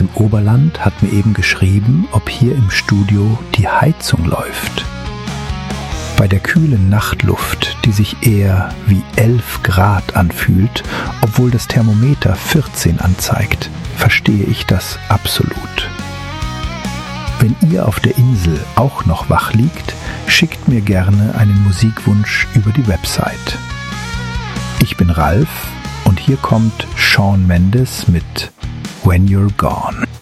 im Oberland hat mir eben geschrieben, ob hier im Studio die Heizung läuft. Bei der kühlen Nachtluft, die sich eher wie 11 Grad anfühlt, obwohl das Thermometer 14 anzeigt, verstehe ich das absolut. Wenn ihr auf der Insel auch noch wach liegt, schickt mir gerne einen Musikwunsch über die Website. Ich bin Ralf und hier kommt Shawn Mendes mit When You're Gone.